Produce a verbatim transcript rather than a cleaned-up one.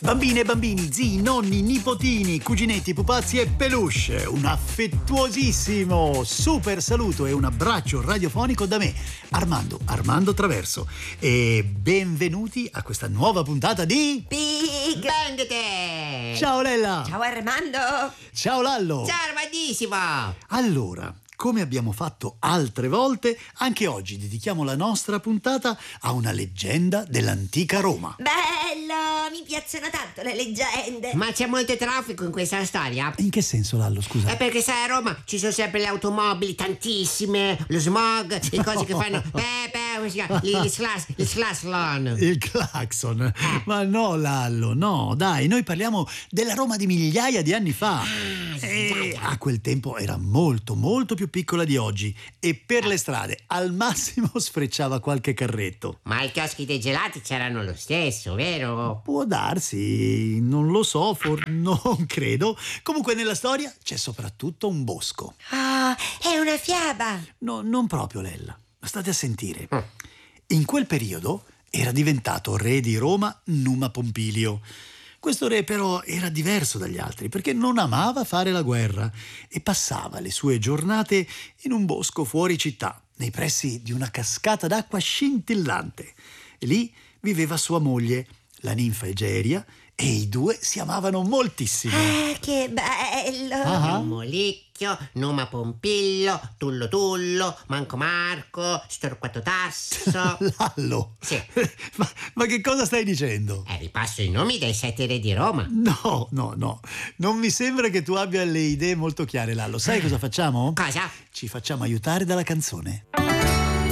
Bambine e bambini, zii, nonni, nipotini, cuginetti, pupazzi e peluche, un affettuosissimo super saluto e un abbraccio radiofonico da me, Armando, Armando Traverso, e benvenuti a questa nuova puntata di Big Vendete! Ciao Lella! Ciao Armando! Ciao Lallo! Ciao Armandissimo! Allora, come abbiamo fatto altre volte, anche oggi dedichiamo la nostra puntata a una leggenda dell'antica Roma. Bello, mi piacciono tanto le leggende. Ma c'è molto traffico in questa storia? In che senso, Lallo, scusa? È perché sai, a Roma ci sono sempre le automobili, tantissime, lo smog, le cose che fanno beh, beh, come si chiama? Il slash, il slashlan. Il clacson. Ma no, Lallo, no, dai, noi parliamo della Roma di migliaia di anni fa. Ah, E a quel tempo era molto, molto più piccola di oggi e per le strade al massimo sfrecciava qualche carretto. Ma i chioschi dei gelati c'erano lo stesso, vero? Può darsi, non lo so, for- non credo. Comunque nella storia c'è soprattutto un bosco. Ah, è una fiaba. No, non proprio, Lella. State a sentire. In quel periodo era diventato re di Roma Numa Pompilio. Questo re però era diverso dagli altri perché non amava fare la guerra e passava le sue giornate in un bosco fuori città, nei pressi di una cascata d'acqua scintillante. E lì viveva sua moglie, la ninfa Egeria, e i due si amavano moltissimo. Ah, che bello. Ah. Molicchio, Numa Pompilio, Tullo Tullo, Manco Marco, Storquato Tasso. Lallo! Sì. ma, ma che cosa stai dicendo? Eh, ripasso i nomi dei sette re di Roma. No, no, no. Non mi sembra che tu abbia le idee molto chiare, Lallo. Sai cosa facciamo? Cosa? Ci facciamo aiutare dalla canzone.